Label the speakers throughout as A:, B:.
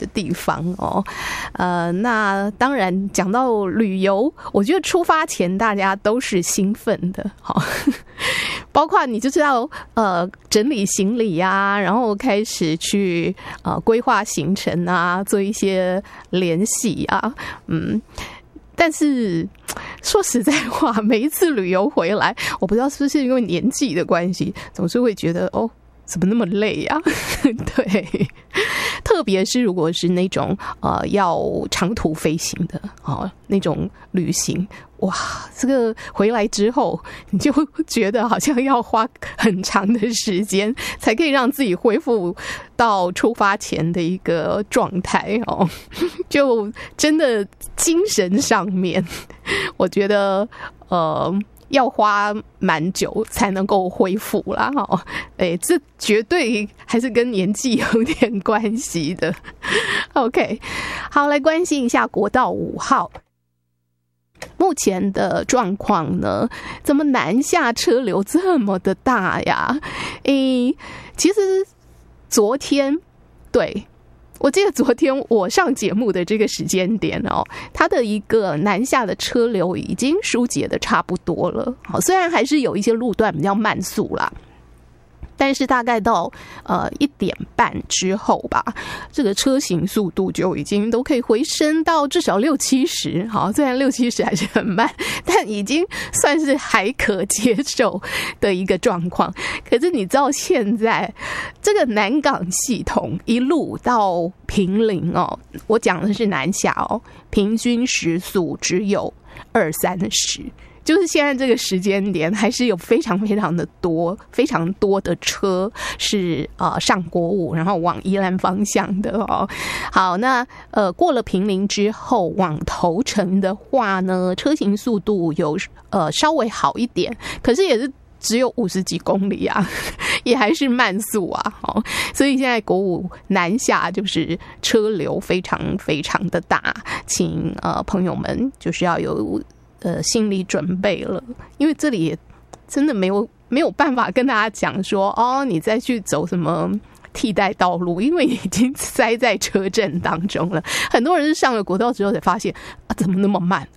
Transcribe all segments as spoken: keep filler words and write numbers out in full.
A: 地方哦。呃，那当然讲到旅游，我觉得出发前大家都是兴奋的，好，包括你就知道呃整理行李啊，然后开始去呃规划行程啊，做一些联系啊，嗯。但是说实在话，每一次旅游回来，我不知道是不是因为年纪的关系，总是会觉得哦，怎么那么累啊？对，特别是如果是那种呃要长途飞行的哦那种旅行，哇，这个回来之后，你就觉得好像要花很长的时间才可以让自己恢复到出发前的一个状态哦，就真的精神上面，我觉得呃。要花蛮久才能够恢复啦，哈，哎，这绝对还是跟年纪有点关系的。OK， 好，来关心一下国道五号目前的状况呢？怎么南下车流这么的大呀？诶，其实昨天对。我记得昨天我上节目的这个时间点哦，它的一个南下的车流已经疏解的差不多了。好，虽然还是有一些路段比较慢速啦，但是大概到呃一点半之后吧，这个车行速度就已经都可以回升到至少六七十。好，虽然六七十还是很慢，但已经算是还可接受的一个状况。可是你知道现在这个南港系统一路到坪林哦，我讲的是南下哦，平均时速只有二三十。就是现在这个时间点，还是有非常非常的多、非常多的车是呃上国五，然后往宜兰方向的哦。好，那呃过了坪林之后，往头城的话呢，车行速度有呃稍微好一点，可是也是只有五十几公里啊，也还是慢速啊。哦，所以现在国五南下就是车流非常非常的大，请呃朋友们就是要有。呃，心理准备了，因为这里也真的没有没有办法跟大家讲说，哦，你再去走什么替代道路，因为已经塞在车阵当中了。很多人是上了国道之后才发现啊，怎么那么慢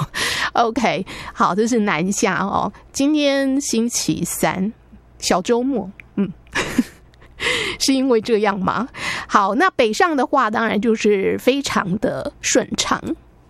A: ？OK， 好，这是南下哦。今天星期三，小周末，嗯。是因为这样吗？好，那北上的话，当然就是非常的顺畅。